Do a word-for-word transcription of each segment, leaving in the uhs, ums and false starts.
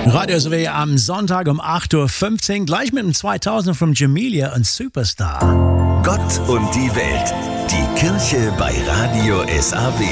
Radio S W am Sonntag um acht Uhr fünfzehn, gleich mit dem zweitausender von Jamelia und Superstar. Gott und die Welt, die Kirche bei Radio S A W.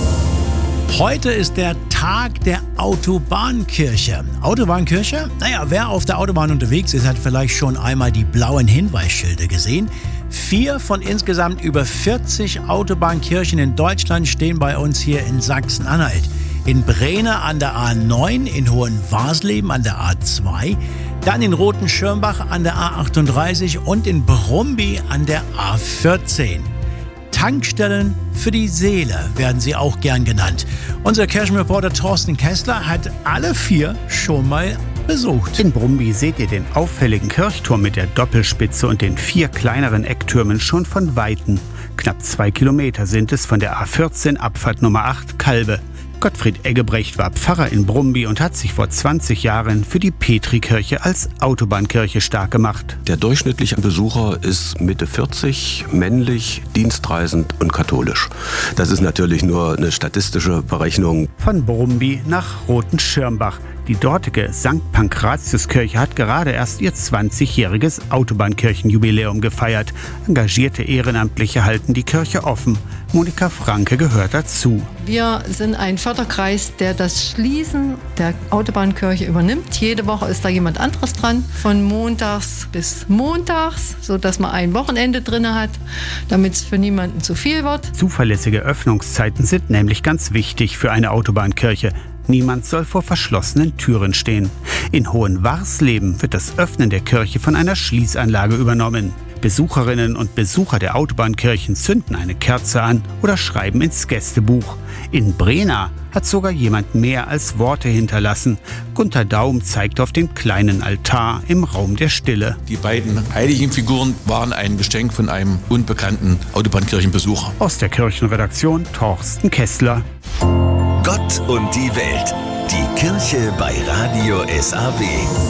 Heute ist der Tag der Autobahnkirche. Autobahnkirche? Naja, wer auf der Autobahn unterwegs ist, hat vielleicht schon einmal die blauen Hinweisschilder gesehen. Vier von insgesamt über vierzig Autobahnkirchen in Deutschland stehen bei uns hier in Sachsen-Anhalt. In Brehna an der A neun, in Hohenwarsleben an der A zwei, dann in Rothenschirmbach an der A achtunddreißig und in Brumby an der A vierzehn. Tankstellen für die Seele werden sie auch gern genannt. Unser Kirchenreporter Thorsten Kessler hat alle vier schon mal besucht. In Brumby seht ihr den auffälligen Kirchturm mit der Doppelspitze und den vier kleineren Ecktürmen schon von Weitem. Knapp zwei Kilometer sind es von der A vierzehn, Abfahrt Nummer acht, Kalbe. Gottfried Eggebrecht war Pfarrer in Brumby und hat sich vor zwanzig Jahren für die Petrikirche als Autobahnkirche stark gemacht. Der durchschnittliche Besucher ist Mitte vierzig, männlich, dienstreisend und katholisch. Das ist natürlich nur eine statistische Berechnung. Von Brumby nach Rothenschirmbach. Die dortige Sankt Pankratiuskirche hat gerade erst ihr zwanzigjähriges Autobahnkirchenjubiläum gefeiert. Engagierte Ehrenamtliche halten die Kirche offen. Monika Franke gehört dazu. Wir sind ein Förderkreis, der das Schließen der Autobahnkirche übernimmt. Jede Woche ist da jemand anderes dran, von montags bis montags, sodass man ein Wochenende drin hat, damit es für niemanden zu viel wird. Zuverlässige Öffnungszeiten sind nämlich ganz wichtig für eine Autobahnkirche. Niemand soll vor verschlossenen Türen stehen. In Hohenwarsleben wird das Öffnen der Kirche von einer Schließanlage übernommen. Besucherinnen und Besucher der Autobahnkirchen zünden eine Kerze an oder schreiben ins Gästebuch. In Brehna hat sogar jemand mehr als Worte hinterlassen. Gunter Daum zeigt auf den kleinen Altar im Raum der Stille. Die beiden heiligen Figuren waren ein Geschenk von einem unbekannten Autobahnkirchenbesucher. Aus der Kirchenredaktion Thorsten Kessler. Gott und die Welt, die Kirche bei Radio S A W.